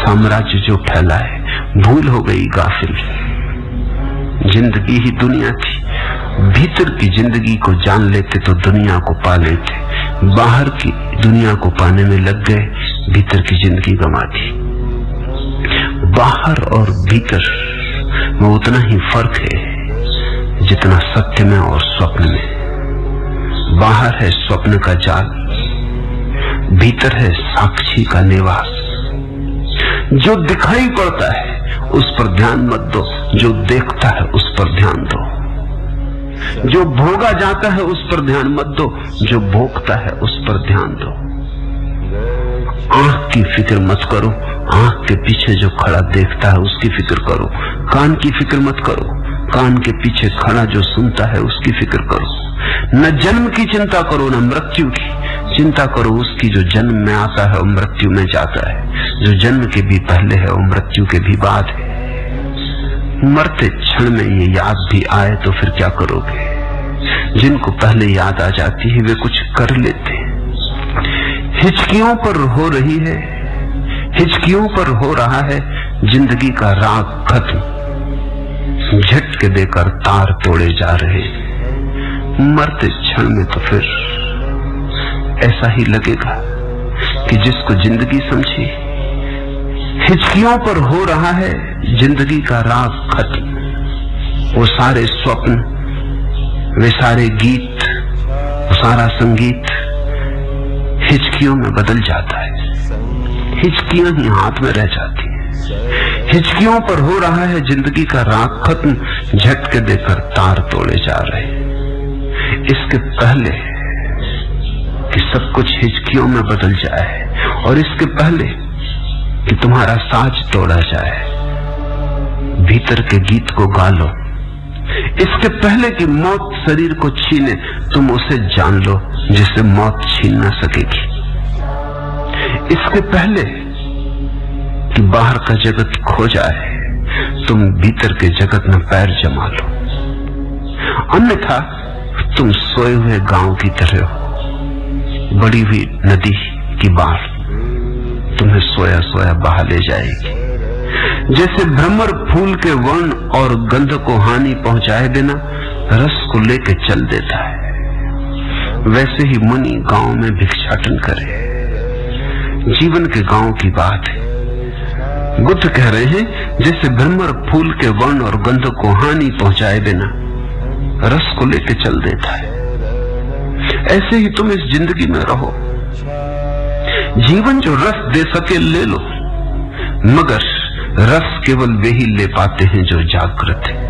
साम्राज्य जो फैला है, भूल हो गई गाफिल। जिंदगी ही दुनिया थी, भीतर की जिंदगी को जान लेते तो दुनिया को पा लेते। बाहर की दुनिया को पाने में लग गए, भीतर की जिंदगी गंवा दी। बाहर और भीतर में उतना ही फर्क है जितना सत्य में और स्वप्न में। बाहर है स्वप्न का जाल, भीतर है साक्षी का निवास। जो दिखाई पड़ता है उस पर ध्यान मत दो, जो देखता है उस पर ध्यान दो। जो भोगा जाता है उस पर ध्यान मत दो, जो भोगता है उस पर ध्यान दो। आंख की फिक्र मत करो, आंख के पीछे जो खड़ा देखता है उसकी फिक्र करो। कान की फिक्र मत करो, कान के पीछे खड़ा जो सुनता है उसकी फिक्र करो। न जन्म की चिंता करो न मृत्यु की चिंता करो, उसकी जो जन्म में आता है वो मृत्यु में जाता है। जो जन्म के भी पहले है वो मृत्यु के भी बाद है। मरते क्षण में ये याद भी आए तो फिर क्या करोगे? जिनको पहले याद आ जाती है वे कुछ कर लेते हैं। हिचकियों पर हो रही है, हिचकियों पर हो रहा है जिंदगी का राग खत्म। झटके देकर तार तोड़े जा रहे, मरते क्षण में तो फिर ऐसा ही लगेगा कि जिसको जिंदगी समझी। हिचकियों पर हो रहा है जिंदगी का राग खत्म। वो सारे स्वप्न, वे सारे गीत, वो सारा संगीत हिचकियों में बदल जाता है। हिचकियां ही हाथ में रह जाती हैं। हिचकियों पर हो रहा है जिंदगी का राग खत्म, झटके देकर तार तोड़े जा रहे। इसके पहले कि सब कुछ हिचकियों में बदल जाए और इसके पहले कि तुम्हारा साज तोड़ा जाए, भीतर के गीत को गा लो। इसके पहले कि मौत शरीर को छीने, तुम उसे जान लो जिसे मौत छीन ना सकेगी। इसके पहले कि बाहर का जगत खो जाए, तुम भीतर के जगत में पैर जमा लो। अन्यथा तुम सोए हुए गांव की तरह हो, बड़ी हुई नदी की बाढ़ तुम्हें सोया सोया बहा ले जाएगी। जैसे भ्रमर फूल के वर्ण और गंध को हानि पहुंचाए बिना रस को लेके चल देता है, वैसे ही मुनि गांव में भिक्षाटन करे। जीवन के गांव की बात है। बुद्ध कह रहे हैं जैसे भ्रमर फूल के वर्ण और गंध को हानि पहुंचाए बिना रस को लेके चल देता है, ऐसे ही तुम इस जिंदगी में रहो। जीवन जो रस दे सके ले लो, मगर रस केवल वे ही ले पाते हैं जो जागृत है।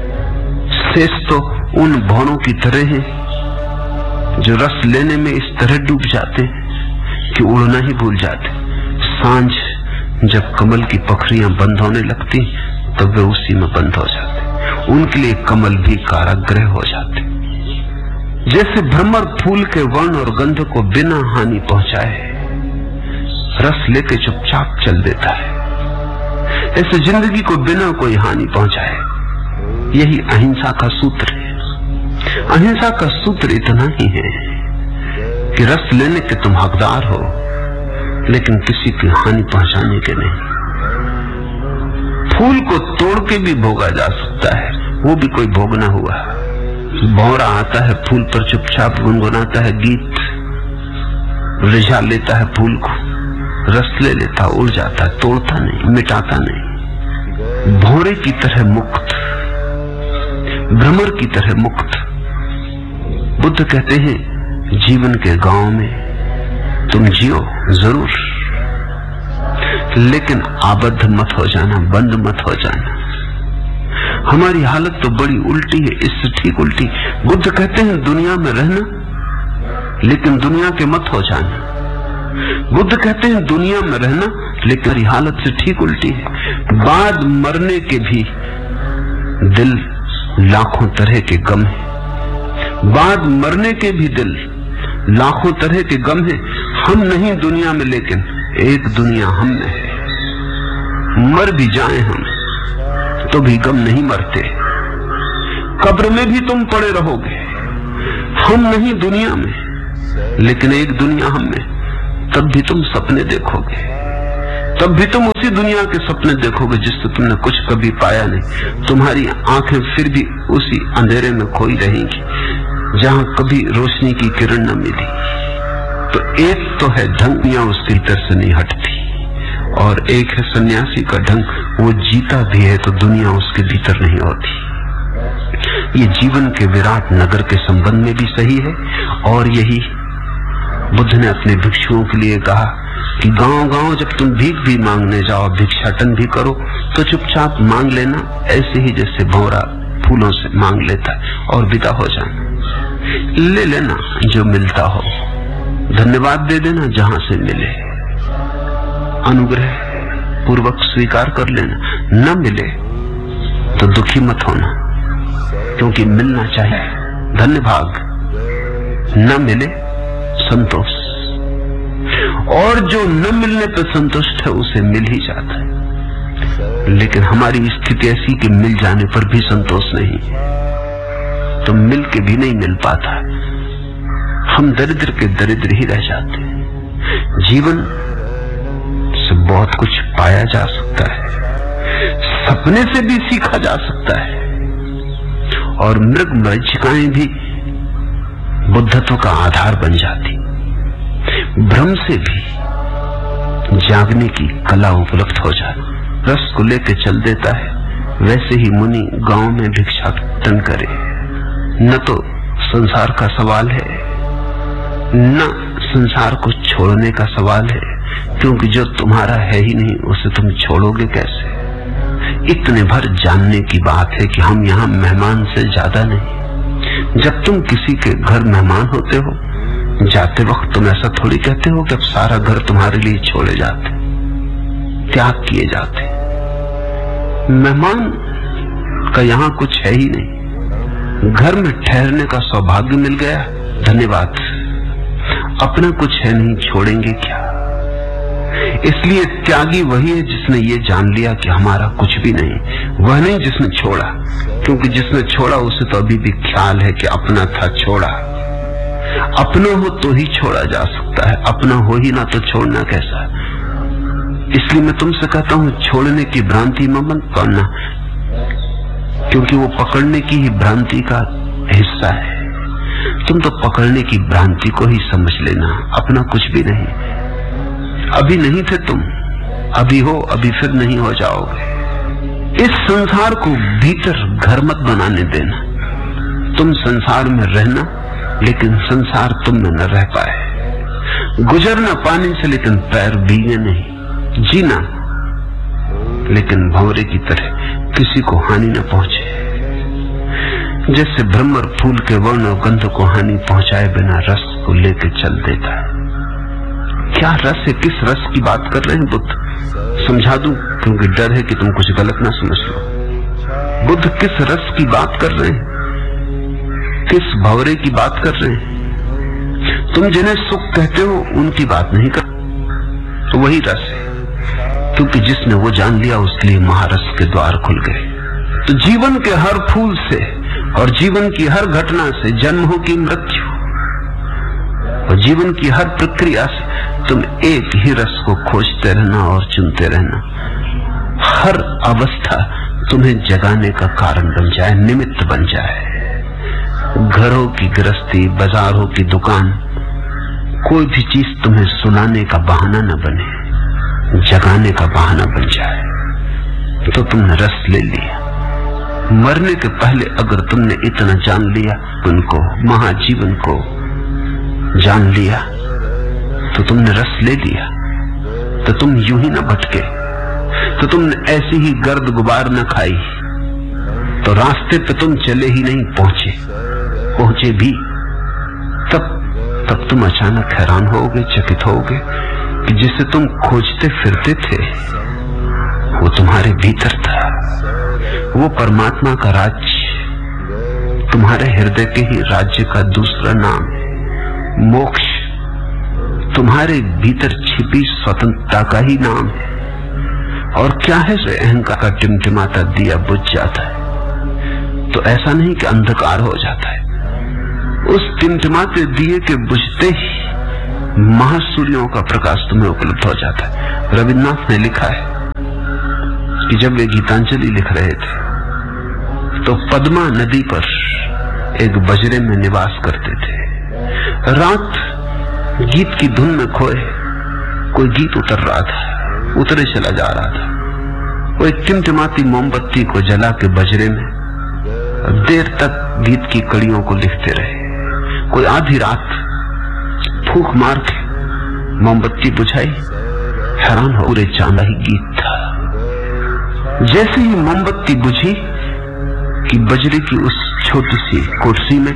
शेष तो उन भौरों की तरह हैं जो रस लेने में इस तरह डूब जाते हैं कि उड़ना ही भूल जाते। सांझ जब कमल की पखरियां बंद होने लगती तब वे उसी में बंद हो जाते। उनके लिए कमल भी कारागृह हो जाते। जैसे भ्रमर फूल के वर्ण और गंध को बिना हानि पहुंचाए रस लेके चुपचाप चल देता है, ऐसे जिंदगी को बिना कोई हानि पहुंचाए, यही अहिंसा का सूत्र है। अहिंसा का सूत्र इतना ही है कि रस लेने के तुम हकदार हो, लेकिन किसी की हानि पहुंचाने के नहीं। फूल को तोड़ के भी भोगा जा सकता है, वो भी कोई भोगना हुआ। भौरा आता है फूल पर, चुपचाप गुनगुनाता है गीत, रिझा लेता है फूल को, रस ले लेता, उड़ जाता, तोड़ता नहीं, मिटाता नहीं। भौरे की तरह मुक्त, भ्रमर की तरह मुक्त। बुद्ध कहते हैं जीवन के गांव में तुम जियो जरूर, लेकिन आबद्ध मत हो जाना, बंद मत हो जाना। हमारी हालत तो बड़ी उल्टी है, इससे ठीक उल्टी। बुद्ध कहते हैं दुनिया में रहना, लेकिन दुनिया के मत हो जाना। बुद्ध कहते हैं दुनिया में रहना, लेकिन हमारी हालत से ठीक उल्टी है। बाद मरने के भी दिल लाखों तरह के गम है, बाद मरने के भी दिल लाखों तरह के गम है। हम नहीं दुनिया में, लेकिन एक दुनिया हम में है। मर भी जाएं हम तो भी गम नहीं मरते। कब्र में भी तुम पड़े रहोगे। हम नहीं दुनिया में, लेकिन एक दुनिया हम में। तब भी तुम सपने देखोगे, तब भी तुम उसी दुनिया के सपने देखोगे जिससे तुमने कुछ कभी पाया नहीं। तुम्हारी आंखें फिर भी उसी अंधेरे में खोई रहेंगी जहां कभी रोशनी की किरण न मिली। तो एक तो है ढंग, दुनिया उसके भीतर से नहीं हटती, और एक है सन्यासी का ढंग, वो जीता भी है तो दुनिया उसके भीतर नहीं होती। ये जीवन के विराट नगर के संबंध में भी सही है, और यही बुद्ध ने अपने भिक्षुओं के लिए कहा कि गांव-गांव जब तुम भीख भी मांगने जाओ, भिक्षाटन भी करो, तो चुपचाप मांग लेना, ऐसे ही जैसे भौरा फूलों से मांग लेता है, और विदा हो जाना। ले लेना जो मिलता हो, धन्यवाद दे देना जहां से मिले, अनुग्रह पूर्वक स्वीकार कर लेना। न मिले तो दुखी मत होना, क्योंकि मिलना चाहिए, धन्य भाग। न मिले संतोष, और जो न मिलने पर संतुष्ट है उसे मिल ही जाता है। लेकिन हमारी स्थिति ऐसी कि मिल जाने पर भी संतोष नहीं, तो मिल के भी नहीं मिल पाता, हम दरिद्र के दरिद्र ही रह जाते हैं। जीवन से बहुत कुछ पाया जा सकता है, सपने से भी सीखा जा सकता है, और मृग मरीचिकाएं भी बुद्धत्व का आधार बन जाती। भ्रम से भी जागने की कला उपलब्ध हो जाती, रस को लेके चल देता है। वैसे ही मुनि गांव में भिक्षाटन करे, न तो संसार का सवाल है, न संसार को छोड़ने का सवाल है, क्योंकि जो तुम्हारा है ही नहीं उसे तुम छोड़ोगे कैसे। इतने भर जानने की बात है कि हम यहाँ मेहमान से ज्यादा नहीं। जब तुम किसी के घर मेहमान होते हो, जाते वक्त तुम ऐसा थोड़ी कहते हो कि अब सारा घर तुम्हारे लिए छोड़े जाते, त्याग किए जाते। मेहमान का यहाँ कुछ है ही नहीं, घर में ठहरने का सौभाग्य मिल गया, धन्यवाद। अपना कुछ है नहीं, छोड़ेंगे क्या। इसलिए त्यागी वही है जिसने ये जान लिया कि हमारा कुछ भी नहीं, वह नहीं जिसने छोड़ा, क्योंकि जिसने छोड़ा उसे तो अभी भी ख्याल है कि अपना था, छोड़ा। अपना हो तो ही छोड़ा जा सकता है, अपना हो ही ना तो छोड़ना कैसा। इसलिए मैं तुमसे कहता हूं, छोड़ने की भ्रांति में मत पड़ना, क्योंकि वो पकड़ने की ही भ्रांति का हिस्सा है। तुम तो पकड़ने की भ्रांति को ही समझ लेना, अपना कुछ भी नहीं। अभी नहीं थे तुम, अभी हो, अभी फिर नहीं हो जाओगे। इस संसार को भीतर घर मत बनाने देना। तुम संसार में रहना, लेकिन संसार तुम में न रह पाए। गुजरना पानी से, लेकिन पैर भीगे नहीं। जीना, लेकिन भंवरे की तरह किसी को हानि न पहुंचे। जैसे भ्रमर फूल के वर्ण और गंध को हानि पहुंचाए बिना रस को लेके चल देता है। क्या रस है, किस रस की बात कर रहे हैं बुद्ध? समझा दूं, क्योंकि डर है कि तुम कुछ गलत ना समझ लो। बुद्ध किस रस की बात कर रहे हैं, किस भंवरे की बात कर रहे हैं? तुम जिन्हें सुख कहते हो उनकी बात नहीं कर, तो वही रस है, क्योंकि जिसने वो जान लिया उसके लिए महारस के द्वार खुल गए। तो जीवन के हर फूल से और जीवन की हर घटना से, जन्म हो कि मृत्यु, और जीवन की हर प्रक्रिया से तुम एक ही रस को खोजते रहना और चुनते रहना। हर अवस्था तुम्हें जगाने का कारण बन जाए, निमित्त बन जाए। घरों की गृहस्थी, बाजारों की दुकान, कोई भी चीज तुम्हें सुनाने का बहाना न बने, जगाने का बहाना बन जाए। तो तुमने रस ले लिया। मरने के पहले अगर तुमने इतना जान लिया, उनको महाजीवन को जान लिया, तो तुमने रस ले लिया। तो तुम यूं ही न भटके, तो तुमने ऐसी ही गर्द गुबार न खाई, तो रास्ते पे तुम चले ही नहीं, पहुंचे भी तब तुम अचानक हैरान होगे, चकित होगे कि जिसे तुम खोजते फिरते थे वो तुम्हारे भीतर था। वो परमात्मा का राज्य तुम्हारे हृदय के ही राज्य का दूसरा नाम है। मोक्ष तुम्हारे भीतर छिपी स्वतंत्रता का ही नाम है। और क्या है, अहंकार का टिमटिमाता दिया बुझ जाता है, तो ऐसा नहीं कि अंधकार हो जाता है। उस टिमटिमाते दिए के बुझते ही महासूर्यों का प्रकाश तुम्हें उपलब्ध हो जाता है। रविन्द्रनाथ ने लिखा है कि जब वे गीतांजलि लिख रहे थे तो पद्मा नदी पर एक बजरे में निवास करते थे। रात गीत की धुन में खोए कोई गीत उतर रहा था, उतरे चला जा रहा था। वो एक टिमटिमाती मोमबत्ती को जला के बजरे में देर तक गीत की कड़ियों को लिखते रहे। कोई आधी रात फूंक मार के मोमबत्ती बुझाई, हैरान हो पूरे चांद ही गीत था। जैसे ही मोमबत्ती बुझी कि बजरे की उस छोटी सी कुर्सी में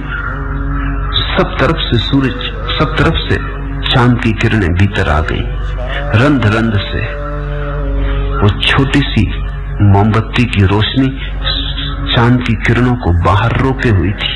सब तरफ से सूरज, सब तरफ से चांद की किरणें भीतर आ गई। रंध रंध से वो छोटी सी मोमबत्ती की रोशनी चांद की किरणों को बाहर रोके हुई थी।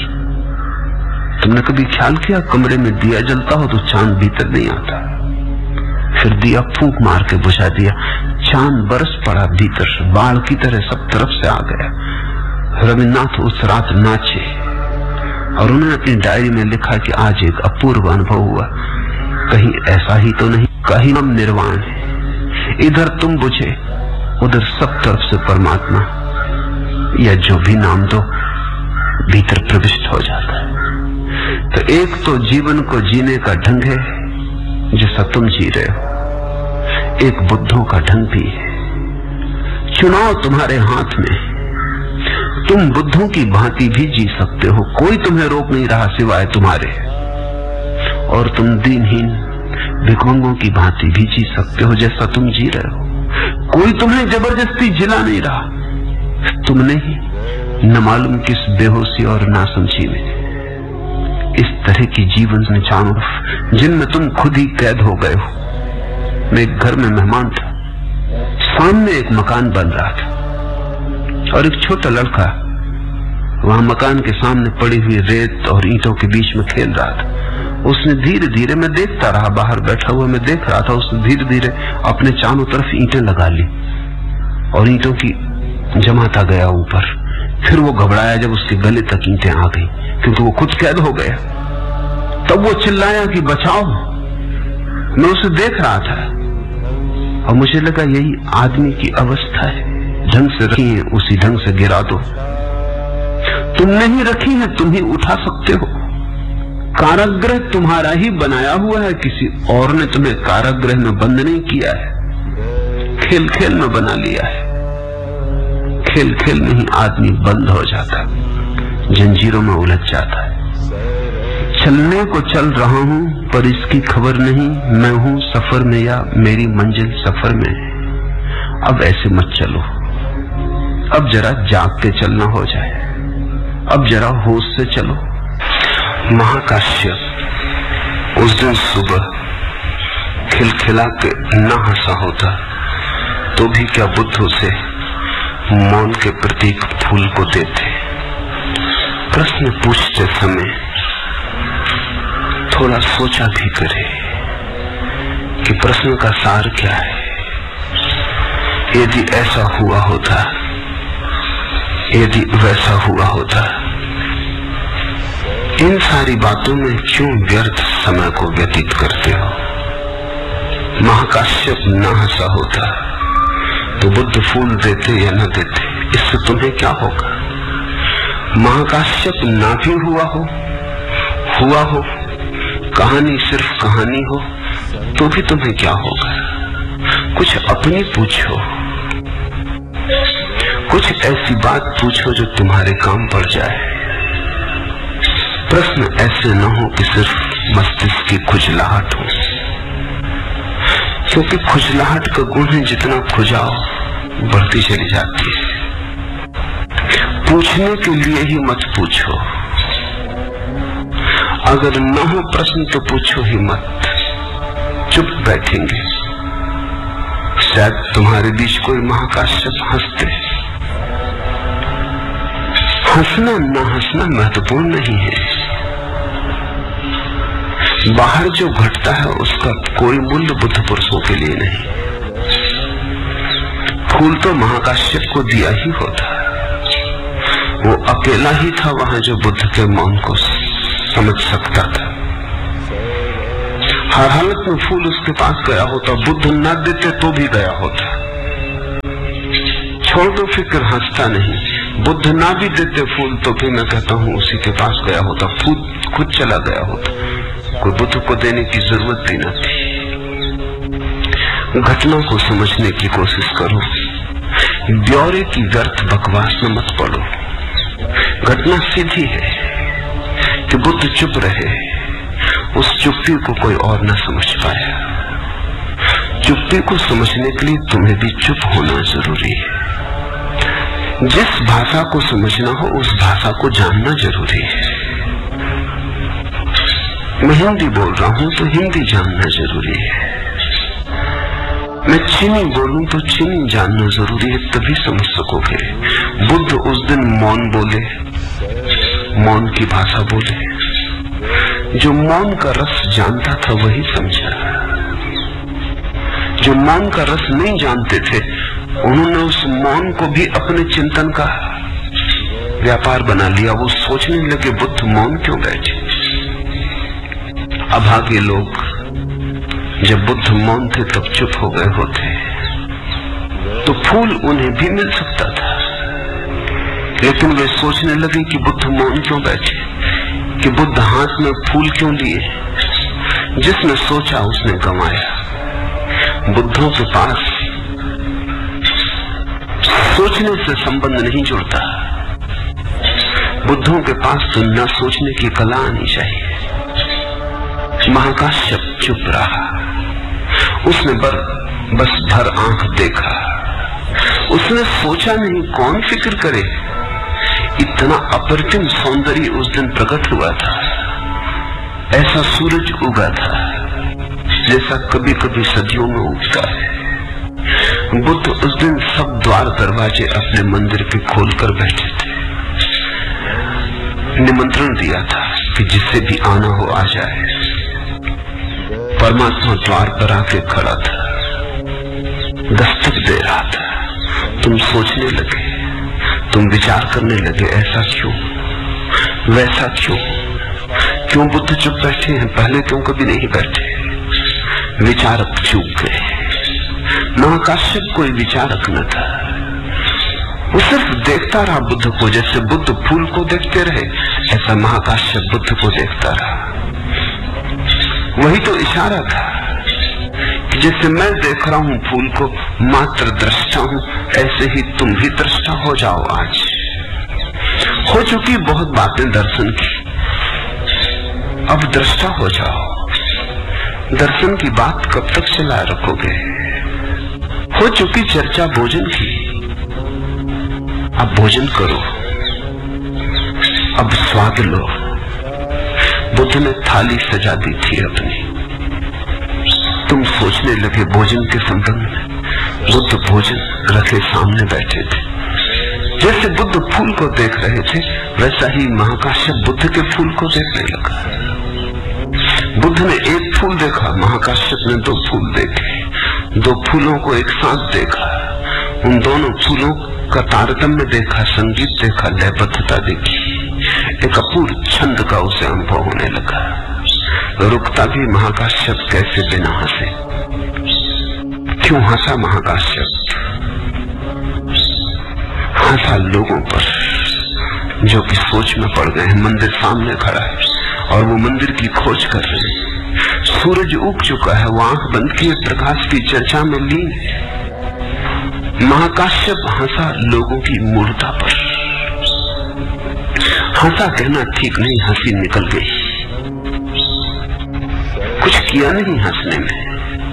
तुमने कभी ख्याल किया कमरे में दिया जलता हो तो चांद भीतर नहीं आता? फिर दिया फूंक मार के बुझा दिया, चांद बरस पड़ा भीतर, बाढ़ की तरह सब तरफ से आ गया। रविन्द्रनाथ उस रात नाचे और उन्होंने अपनी डायरी में लिखा कि आज एक अपूर्व अनुभव हुआ। कहीं ऐसा ही तो नहीं, कहीं हम निर्वाण है, इधर तुम बुझे उधर सब तरफ से परमात्मा या जो भी नाम दो भीतर प्रविष्ट हो जाता है। तो एक तो जीवन को जीने का ढंग है जैसा तुम जी रहे हो, एक बुद्धों का ढंग भी है। चुनाव तुम्हारे हाथ में, तुम बुद्धों की भांति भी जी सकते हो, कोई तुम्हें रोक नहीं रहा सिवाय तुम्हारे। और तुम दीनहीन भिखमंगों की भांति भी जी सकते हो जैसा तुम जी रहे हो, कोई तुम्हें जबरदस्ती जिला नहीं रहा। तुमने ही न मालूम किस बेहोशी और नासमझी में इस तरह की जीवन में चारों जिनमें तुम खुद ही कैद हो गए हो। मैं एक घर में मेहमान था, सामने एक मकान बन रहा था और एक छोटा लड़का वहां मकान के सामने पड़ी हुई रेत और ईंटों के बीच में खेल रहा था। उसने धीरे धीरे, मैं देखता रहा, बाहर बैठा हुआ मैं देख रहा था, उसने धीरे धीरे अपने चारों तरफ ईंटें लगा ली और ईंटों की जमाता गया ऊपर। फिर वो घबराया जब उसके गले तक ईंटें आ गई क्योंकि वो खुद कैद हो गया। तब वो चिल्लाया कि बचाओ। मैं उसे देख रहा था और मुझे लगा यही आदमी की अवस्था है, ढंग से रखी है उसी ढंग से गिरा दो। तुमने ही रखी है, तुम ही उठा सकते हो। कारागृह तुम्हारा ही बनाया हुआ है, किसी और ने तुम्हें कारागृह में बंद नहीं किया है, खेल खेल में बना लिया है। खेल खेल में ही आदमी बंद हो जाता है, जंजीरों में उलझ जाता है। चलने को चल रहा हूं पर इसकी खबर नहीं, मैं हूं सफर में या मेरी मंजिल सफर में है। अब ऐसे मत चलो, अब जरा जाग के चलना हो जाए, अब जरा होश से चलो। महाकाश्यप उस दिन सुबह खिलखिला के न हंसा होता तो भी क्या बुद्ध उसे मौन के प्रतीक फूल को देते। प्रश्न पूछते समय थोड़ा सोचा भी करे कि प्रश्न का सार क्या है। यदि ऐसा हुआ होता, यदि वैसा हुआ होता, इन सारी बातों में क्यों व्यर्थ समय को व्यतीत करते हो। महाकाश्यप न हंसा होता तो बुद्ध फूल देते या न देते, इससे तुम्हें क्या होगा। महाकाश्यप ना भी हुआ हो, कहानी सिर्फ कहानी हो तो भी तुम्हें क्या होगा। कुछ अपनी पूछो, कुछ ऐसी बात पूछो जो तुम्हारे काम पड़ जाए। प्रश्न ऐसे न हो कि सिर्फ मस्तिष्क की खुजलाहट हो, क्योंकि खुजलाहट का गुण है जितना खुजाओ बढ़ती चली जाती है। पूछने के लिए ही मत पूछो, अगर न हो प्रश्न तो पूछो ही मत, चुप बैठेंगे। शायद तुम्हारे बीच कोई महाकाश्यप हंसते। हंसना न हंसना महत्वपूर्ण नहीं है, बाहर जो घटता है उसका कोई मूल्य बुद्ध पुरुषों के लिए नहीं। फूल तो महाकाश्यप को दिया ही होता, वो अकेला ही था वहां जो बुद्ध के मौन को समझ सकता था। हर हालत में फूल उसके पास गया होता, बुद्ध न देते तो भी गया होता। छोड़ दो फिक्र, हंसता नहीं। बुद्ध ना भी देते फूल तो भी मैं कहता हूं उसी के पास गया होता, खुद चला गया होता, कोई बुद्ध को देने की जरूरत भी न थी। घटना को समझने की कोशिश करो, ब्यौरे की व्यर्थ बकवास में मत पड़ो। घटना सीधी है कि बुद्ध चुप रहे, उस चुप्पी को कोई और न समझ पाया। चुप्पी को समझने के लिए तुम्हें भी चुप होना जरूरी है। जिस भाषा को समझना हो उस भाषा को जानना जरूरी है। मैं हिंदी बोल रहा हूं तो हिंदी जानना जरूरी है। मैं चीनी बोलूं तो चीनी जानना जरूरी है, तभी समझ सकोगे। बुद्ध उस दिन मौन बोले, मौन की भाषा बोले। जो मौन का रस जानता था वही समझा। जो मौन का रस नहीं जानते थे उन्होंने उस मौन को भी अपने चिंतन का व्यापार बना लिया। वो सोचने लगे बुद्ध मौन क्यों बैठे। अभागे लोग जब बुद्ध मौन थे तब चुप हो गए होते तो फूल उन्हें भी मिल सकता था, लेकिन वे सोचने लगे कि बुद्ध मौन क्यों बैठे, कि बुद्ध हाथ में फूल क्यों लिए। जिसने सोचा उसने गंवाया। बुद्धों के पास सोचने से संबंध नहीं जुड़ता। बुद्धों के पास तो न सोचने की कला आनी चाहिए। महाकाश्यप चुप रहा। उसने बस भर आंख देखा। उसने सोचा नहीं, कौन फिक्र करे। इतना अप्रतिम सौंदर्य उस दिन प्रकट हुआ था। ऐसा सूरज उगा था जैसा कभी कभी सदियों में उगता है। बुद्ध उस दिन सब द्वार दरवाजे अपने मंदिर के खोलकर बैठे थे। निमंत्रण दिया था कि जिसे भी आना हो आ जाए। परमात्मा द्वार पर आके खड़ा था, दस्तक दे रहा था। तुम सोचने लगे, तुम विचार करने लगे, ऐसा क्यों, वैसा क्यों, क्यों बुद्ध चुप बैठे हैं, पहले क्यों कभी नहीं बैठे। विचारक चूक गए। महाकाश्यप कोई विचारक न था। वो सिर्फ देखता रहा बुद्ध को, जैसे बुद्ध फूल को देखते रहे ऐसा महाकाश्यप बुद्ध को देखता रहा। वही तो इशारा था कि जैसे मैं देख रहा हूं फूल को, मात्र दृष्टा हूं, ऐसे ही तुम भी दृष्टा हो जाओ। आज हो चुकी बहुत बातें दर्शन की, अब दृष्टा हो जाओ। दर्शन की बात कब तक चलाए रखोगे। हो चुकी चर्चा भोजन की, अब भोजन करो, अब स्वाद लो। बुद्ध ने थाली सजा दी थी अपनी। तुम सोचने लगे भोजन के संबंध में। बुद्ध भोजन रखे सामने बैठे थे। जैसे बुद्ध फूल को देख रहे थे वैसा ही महाकाश्यप बुद्ध के फूल को देखने लगा। बुद्ध ने एक फूल देखा, महाकाश्यप ने दो फूल देखे। दो फूलों को एक साथ देखा, उन दोनों फूलों का तारतम्य देखा, संगीत देखा, लयबद्धता देखी। एक अपूर्व छंद का उसे अनुभव होने लगा। रुकता भी महाकाश्यप कैसे बिना हंसे। क्यों हंसा महाकाश्यप? हंसा लोगों पर जो कि सोच में पड़ गए हैं। मंदिर सामने खड़ा है और वो मंदिर की खोज कर रहे हैं। सूरज उग चुका है, वो आंख बंद किए प्रकाश की चर्चा में लीन है। महाकाश्यप हंसा लोगों की मूर्खता पर। हंसा कहना ठीक नहीं, हंसी निकल गई। कुछ किया नहीं हंसने में,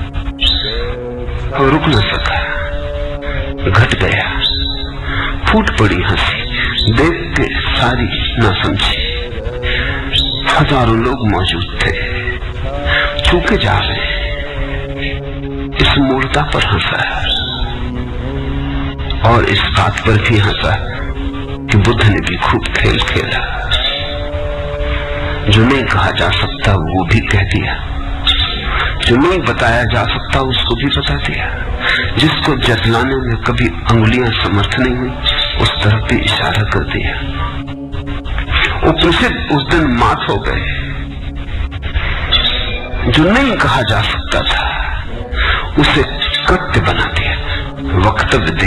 और रुक न सका, घट गया। फूट पड़ी हंसी, देख के सारी न समझी। हजारों लोग मौजूद थे, चूके जा रहे। इस मूर्खता पर हंसा और इस बात पर भी हंसा कि बुद्ध ने भी खूब खेल खेला। जो नहीं कहा जा सकता वो भी कह दिया, जो नहीं बताया जा सकता उसको भी बता दिया। जिसको जतलाने में कभी अंगुलियां समर्थ नहीं हुई उस तरफ भी इशारा कर दिया। उपनिषद उस दिन मात हो गए। जो नहीं कहा जा सकता था उसे कृत्य बना दिया, वक्तव्य